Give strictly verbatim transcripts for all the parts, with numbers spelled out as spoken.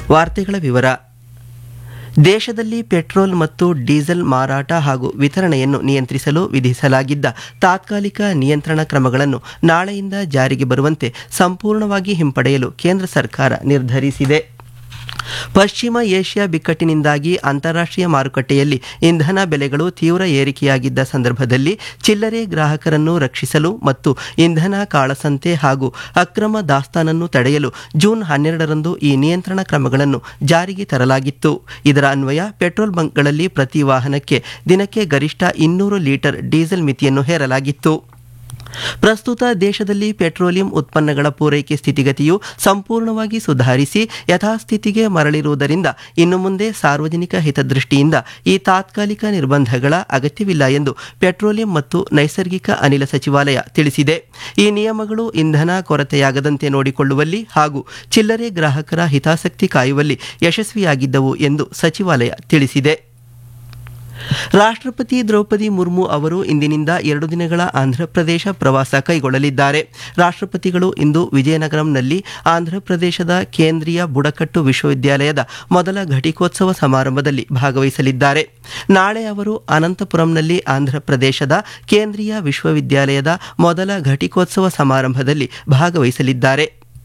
ವಾರ್ತೆಗಳ ವಿವರ. ದೇಶದಲ್ಲಿ ಪೆಟ್ರೋಲ್ ಮತ್ತು ಡೀಸೆಲ್ ಮಾರಾಟ ಹಾಗೂ ವಿತರಣೆಯನ್ನು ನಿಯಂತ್ರಿಸಲು ವಿಧಿಸಲಾಗಿದ್ದ ತಾತ್ಕಾಲಿಕ ನಿಯಂತ್ರಣ ಕ್ರಮಗಳನ್ನು ನಾಳೆಯಿಂದ ಜಾರಿಗೆ ಬರುವಂತೆ ಸಂಪೂರ್ಣವಾಗಿ ಹಿಂಪಡೆಯಲು ಕೇಂದ್ರ ಸರ್ಕಾರ ನಿರ್ಧರಿಸಿದೆ. ಪಶ್ಚಿಮ ಏಷ್ಯಾ ಬಿಕ್ಕಟ್ಟಿನಿಂದಾಗಿ ಅಂತಾರಾಷ್ಟ್ರೀಯ ಮಾರುಕಟ್ಟೆಯಲ್ಲಿ ಇಂಧನ ಬೆಲೆಗಳು ತೀವ್ರ ಏರಿಕೆಯಾಗಿದ್ದ ಸಂದರ್ಭದಲ್ಲಿ ಚಿಲ್ಲರೆ ಗ್ರಾಹಕರನ್ನು ರಕ್ಷಿಸಲು ಮತ್ತು ಇಂಧನ ಕಾಳಸಂತೆ ಹಾಗೂ ಅಕ್ರಮ ದಾಸ್ತಾನನ್ನು ತಡೆಯಲು ಜೂನ್ ಹನ್ನೆರಡರಂದು ಈ ನಿಯಂತ್ರಣ ಕ್ರಮಗಳನ್ನು ಜಾರಿಗೆ ತರಲಾಗಿತ್ತು. ಇದರ ಅನ್ವಯ ಪೆಟ್ರೋಲ್ ಬಂಕ್ಗಳಲ್ಲಿ ಪ್ರತಿ ವಾಹನಕ್ಕೆ ದಿನಕ್ಕೆ ಗರಿಷ್ಠ ಇನ್ನೂರು ಲೀಟರ್ ಡೀಸೆಲ್ ಮಿತಿಯನ್ನು ಹೇರಲಾಗಿತ್ತು. ಪ್ರಸ್ತುತ ದೇಶದಲ್ಲಿ ಪೆಟ್ರೋಲಿಯಂ ಉತ್ಪನ್ನಗಳ ಪೂರೈಕೆ ಸ್ಥಿತಿಗತಿಯು ಸಂಪೂರ್ಣವಾಗಿ ಸುಧಾರಿಸಿ ಯಥಾಸ್ಥಿತಿಗೆ ಮರಳಿರುವುದರಿಂದ ಇನ್ನು ಮುಂದೆ ಸಾರ್ವಜನಿಕ ಹಿತದೃಷ್ಟಿಯಿಂದ ಈ ತಾತ್ಕಾಲಿಕ ನಿರ್ಬಂಧಗಳ ಅಗತ್ಯವಿಲ್ಲ ಎಂದು ಪೆಟ್ರೋಲಿಯಂ ಮತ್ತು ನೈಸರ್ಗಿಕ ಅನಿಲ ಸಚಿವಾಲಯ ತಿಳಿಸಿದೆ. ಈ ನಿಯಮಗಳು ಇಂಧನ ಕೊರತೆಯಾಗದಂತೆ ನೋಡಿಕೊಳ್ಳುವಲ್ಲಿ ಹಾಗೂ ಚಿಲ್ಲರೆ ಗ್ರಾಹಕರ ಹಿತಾಸಕ್ತಿ ಕಾಯುವಲ್ಲಿ ಯಶಸ್ವಿಯಾಗಿದ್ದವು ಎಂದು ಸಚಿವಾಲಯ ತಿಳಿಸಿದೆ. ರಾಷ್ಟ್ರಪತಿ ದ್ರೌಪದಿ ಮುರ್ಮು ಅವರು ಇಂದಿನಿಂದ ಎರಡು ದಿನಗಳ ಆಂಧ್ರಪ್ರದೇಶ ಪ್ರವಾಸ ಕೈಗೊಳ್ಳಲಿದ್ದಾರೆ. ರಾಷ್ಟ್ರಪತಿಗಳು ಇಂದು ವಿಜಯನಗರಂನಲ್ಲಿ ಆಂಧ್ರಪ್ರದೇಶದ ಕೇಂದ್ರೀಯ ಬುಡಕಟ್ಟು ವಿಶ್ವವಿದ್ಯಾಲಯದ ಮೊದಲ ಘಟಿಕೋತ್ಸವ ಸಮಾರಂಭದಲ್ಲಿ ಭಾಗವಹಿಸಲಿದ್ದಾರೆ. ನಾಳೆ ಅವರು ಅನಂತಪುರಂನಲ್ಲಿ ಆಂಧ್ರಪ್ರದೇಶದ ಕೇಂದ್ರೀಯ ವಿಶ್ವವಿದ್ಯಾಲಯದ ಮೊದಲ ಘಟಿಕೋತ್ಸವ ಸಮಾರಂಭದಲ್ಲಿ ಭಾಗವಹಿಸಲಿದ್ದಾರೆ.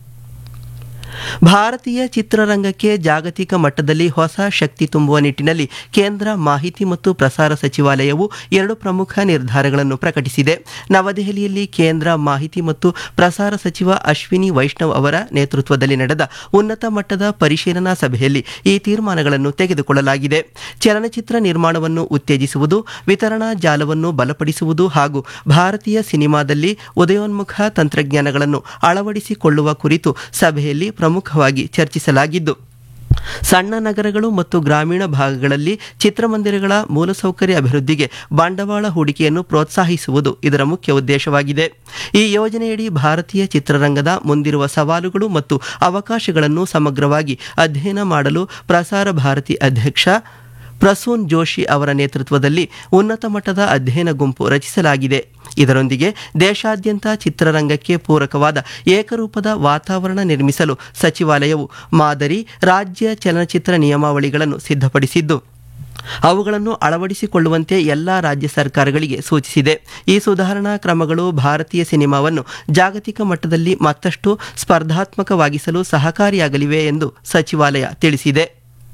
ಭಾರತೀಯ ಚಿತ್ರರಂಗಕ್ಕೆ ಜಾಗತಿಕ ಮಟ್ಟದಲ್ಲಿ ಹೊಸ ಶಕ್ತಿ ತುಂಬುವ ನಿಟ್ಟಿನಲ್ಲಿ ಕೇಂದ್ರ ಮಾಹಿತಿ ಮತ್ತು ಪ್ರಸಾರ ಸಚಿವಾಲಯವು ಎರಡು ಪ್ರಮುಖ ನಿರ್ಧಾರಗಳನ್ನು ಪ್ರಕಟಿಸಿದೆ. ನವದೆಹಲಿಯಲ್ಲಿ ಕೇಂದ್ರ ಮಾಹಿತಿ ಮತ್ತು ಪ್ರಸಾರ ಸಚಿವ ಅಶ್ವಿನಿ ವೈಷ್ಣವ್ ಅವರ ನೇತೃತ್ವದಲ್ಲಿ ನಡೆದ ಉನ್ನತ ಮಟ್ಟದ ಪರಿಶೀಲನಾ ಸಭೆಯಲ್ಲಿ ಈ ತೀರ್ಮಾನಗಳನ್ನು ತೆಗೆದುಕೊಳ್ಳಲಾಗಿದೆ. ಚಲನಚಿತ್ರ ನಿರ್ಮಾಣವನ್ನು ಉತ್ತೇಜಿಸುವುದು, ವಿತರಣಾ ಜಾಲವನ್ನು ಬಲಪಡಿಸುವುದು ಹಾಗೂ ಭಾರತೀಯ ಸಿನಿಮಾದಲ್ಲಿ ಉದಯೋನ್ಮುಖ ತಂತ್ರಜ್ಞಾನಗಳನ್ನು ಅಳವಡಿಸಿಕೊಳ್ಳುವ ಕುರಿತು ಸಭೆಯಲ್ಲಿ ಪ್ರಮುಖವಾಗಿ ಚರ್ಚಿಸಲಾಗಿದ್ದು, ಸಣ್ಣ ನಗರಗಳು ಮತ್ತು ಗ್ರಾಮೀಣ ಭಾಗಗಳಲ್ಲಿ ಚಿತ್ರಮಂದಿರಗಳ ಮೂಲಸೌಕರ್ಯ ಅಭಿವೃದ್ಧಿಗೆ ಬಂಡವಾಳ ಹೂಡಿಕೆಯನ್ನು ಪ್ರೋತ್ಸಾಹಿಸುವುದು ಇದರ ಮುಖ್ಯ ಉದ್ದೇಶವಾಗಿದೆ. ಈ ಯೋಜನೆಯಡಿ ಭಾರತೀಯ ಚಿತ್ರರಂಗದ ಮುಂದಿರುವ ಸವಾಲುಗಳು ಮತ್ತು ಅವಕಾಶಗಳನ್ನು ಸಮಗ್ರವಾಗಿ ಅಧ್ಯಯನ ಮಾಡಲು ಪ್ರಸಾರ ಭಾರತಿ ಅಧ್ಯಕ್ಷ ಪ್ರಸೂನ್ ಜೋಶಿ ಅವರ ನೇತೃತ್ವದಲ್ಲಿ ಉನ್ನತ ಮಟ್ಟದ ಅಧ್ಯಯನ ಗುಂಪು ರಚಿಸಲಾಗಿದೆ. ಇದರೊಂದಿಗೆ ದೇಶಾದ್ಯಂತ ಚಿತ್ರರಂಗಕ್ಕೆ ಪೂರಕವಾದ ಏಕರೂಪದ ವಾತಾವರಣ ನಿರ್ಮಿಸಲು ಸಚಿವಾಲಯವು ಮಾದರಿ ರಾಜ್ಯ ಚಲನಚಿತ್ರ ನಿಯಮಾವಳಿಗಳನ್ನು ಸಿದ್ಧಪಡಿಸಿದ್ದು, ಅವುಗಳನ್ನು ಅಳವಡಿಸಿಕೊಳ್ಳುವಂತೆ ಎಲ್ಲ ರಾಜ್ಯ ಸರ್ಕಾರಗಳಿಗೆ ಸೂಚಿಸಿದೆ. ಈ ಸುಧಾರಣಾ ಕ್ರಮಗಳು ಭಾರತೀಯ ಸಿನಿಮಾವನ್ನು ಜಾಗತಿಕ ಮಟ್ಟದಲ್ಲಿ ಮತ್ತಷ್ಟು ಸ್ಪರ್ಧಾತ್ಮಕವಾಗಿಸಲು ಸಹಕಾರಿಯಾಗಲಿವೆ ಎಂದು ಸಚಿವಾಲಯ ತಿಳಿಸಿದೆ.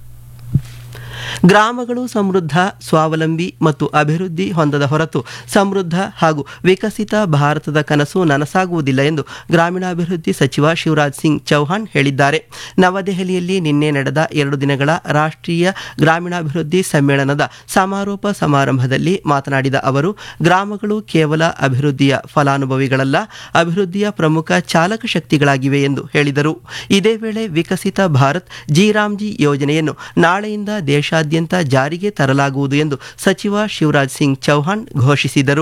ಗ್ರಾಮಗಳು ಸಮೃದ್ಧ, ಸ್ವಾವಲಂಬಿ ಮತ್ತು ಅಭಿವೃದ್ಧಿ ಹೊಂದದ ಹೊರತು ಸಮೃದ್ಧ ಹಾಗೂ ವಿಕಸಿತ ಭಾರತದ ಕನಸು ನನಸಾಗುವುದಿಲ್ಲ ಎಂದು ಗ್ರಾಮೀಣಾಭಿವೃದ್ಧಿ ಸಚಿವ ಶಿವರಾಜ್ ಸಿಂಗ್ ಚೌಹಾಣ್ ಹೇಳಿದ್ದಾರೆ. ನವದೆಹಲಿಯಲ್ಲಿ ನಿನ್ನೆ ನಡೆದ ಎರಡು ದಿನಗಳ ರಾಷ್ಟ್ರೀಯ ಗ್ರಾಮೀಣಾಭಿವೃದ್ಧಿ ಸಮ್ಮೇಳನದ ಸಮಾರೋಪ ಸಮಾರಂಭದಲ್ಲಿ ಮಾತನಾಡಿದ ಅವರು, ಗ್ರಾಮಗಳು ಕೇವಲ ಅಭಿವೃದ್ಧಿಯ ಫಲಾನುಭವಿಗಳಲ್ಲ, ಅಭಿವೃದ್ಧಿಯ ಪ್ರಮುಖ ಚಾಲಕ ಶಕ್ತಿಗಳಾಗಿವೆ ಎಂದು ಹೇಳಿದರು. ಇದೇ ವೇಳೆ ವಿಕಸಿತ ಭಾರತ್ ಜಿ ರಾಮ್ಜಿ ಯೋಜನೆಯನ್ನು ನಾಳೆಯಿಂದ ದೇಶಾದ್ಯಂತ ಜಾರಿಗೆ ತರಲಾಗುವುದು ಎಂದು ಸಚಿವ ಶಿವರಾಜ್ ಸಿಂಗ್ ಚೌಹಾಣ್ ಘೋಷಿಸಿದರು.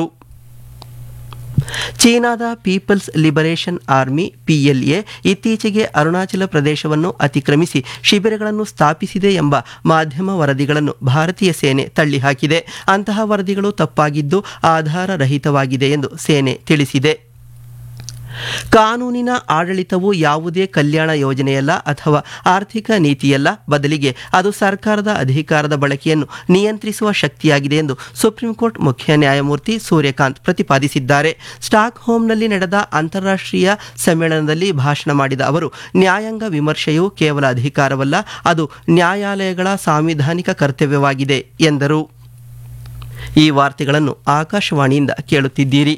ಚೀನಾದ ಪೀಪಲ್ಸ್ ಲಿಬರೇಷನ್ ಆರ್ಮಿ ಪಿಎಲ್ಎ ಇತ್ತೀಚೆಗೆ ಅರುಣಾಚಲ ಪ್ರದೇಶವನ್ನು ಅತಿಕ್ರಮಿಸಿ ಶಿಬಿರಗಳನ್ನು ಸ್ಥಾಪಿಸಿದೆ ಎಂಬ ಮಾಧ್ಯಮ ವರದಿಗಳನ್ನು ಭಾರತೀಯ ಸೇನೆ ತಳ್ಳಿಹಾಕಿದೆ. ಅಂತಹ ವರದಿಗಳು ತಪ್ಪಾಗಿದ್ದು ಆಧಾರರಹಿತವಾಗಿದೆ ಎಂದು ಸೇನೆ ತಿಳಿಸಿದೆ. ಕಾನೂನಿನ ಆಡಳಿತವು ಯಾವುದೇ ಕಲ್ಯಾಣ ಯೋಜನೆಯಲ್ಲ ಅಥವಾ ಆರ್ಥಿಕ ನೀತಿಯಲ್ಲ, ಬದಲಿಗೆ ಅದು ಸರ್ಕಾರದ ಅಧಿಕಾರದ ಬಳಕೆಯನ್ನು ನಿಯಂತ್ರಿಸುವ ಶಕ್ತಿಯಾಗಿದೆ ಎಂದು ಸುಪ್ರೀಂ ಕೋರ್ಟ್ ಮುಖ್ಯ ನ್ಯಾಯಮೂರ್ತಿ ಸೂರ್ಯಕಾಂತ್ ಪ್ರತಿಪಾದಿಸಿದ್ದಾರೆ. ಸ್ಟಾಕ್ ಹೋಮ್ನಲ್ಲಿ ನಡೆದ ಅಂತಾರಾಷ್ಟ್ರೀಯ ಸಮ್ಮೇಳನದಲ್ಲಿ ಭಾಷಣ ಮಾಡಿದ ಅವರು, ನ್ಯಾಯಾಂಗ ವಿಮರ್ಶೆಯು ಕೇವಲ ಅಧಿಕಾರವಲ್ಲ, ಅದು ನ್ಯಾಯಾಲಯಗಳ ಸಾಂವಿಧಾನಿಕ ಕರ್ತವ್ಯವಾಗಿದೆ ಎಂದರು. ಈ ವಾರ್ತೆಗಳನ್ನು ಆಕಾಶವಾಣಿಯಿಂದ ಕೇಳುತ್ತಿದ್ದೀರಿ.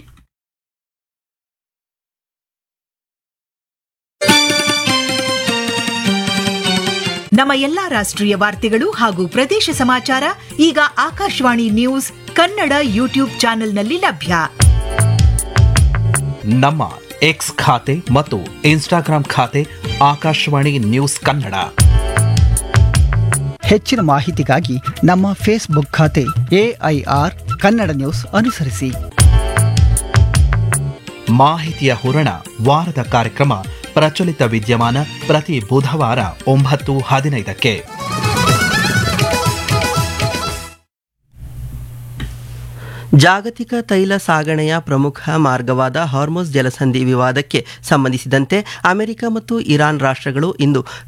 ನಮ್ಮ ಎಲ್ಲಾ ರಾಷ್ಟ್ರೀಯ ವಾರ್ತೆಗಳು ಹಾಗೂ ಪ್ರದೇಶ ಸಮಾಚಾರ ಈಗ ಆಕಾಶವಾಣಿ ನ್ಯೂಸ್ ಕನ್ನಡ ಯೂಟ್ಯೂಬ್ ಚಾನೆಲ್ನಲ್ಲಿ ಲಭ್ಯ. ನಮ್ಮ ಎಕ್ಸ್ ಖಾತೆ ಮತ್ತು ಇನ್ಸ್ಟಾಗ್ರಾಂ ಖಾತೆ ಆಕಾಶವಾಣಿ ನ್ಯೂಸ್ ಕನ್ನಡ. ಹೆಚ್ಚಿನ ಮಾಹಿತಿಗಾಗಿ ನಮ್ಮ ಫೇಸ್ಬುಕ್ ಖಾತೆ ಎಐಆರ್ ಕನ್ನಡ ನ್ಯೂಸ್ ಅನುಸರಿಸಿ. ಮಾಹಿತಿಯ ಹೂರಣ ವಾರದ ಕಾರ್ಯಕ್ರಮ ಪ್ರಚಲಿತ ವಿದ್ಯಮಾನ ಪ್ರತಿ ಬುಧವಾರ ಒಂಬತ್ತು ಹದಿನೈದಕ್ಕೆ. ಜಾಗತಿಕ ತೈಲ ಸಾಗಣೆಯ ಪ್ರಮುಖ ಮಾರ್ಗವಾದ ಹಾರ್ಮುಜ್ ಜಲಸಂಧಿ ವಿವಾದಕ್ಕೆ ಸಂಬಂಧಿಸಿದಂತೆ ಅಮೆರಿಕ ಮತ್ತು ಇರಾನ್ ರಾಷ್ಟ್ರಗಳು ಇಂದು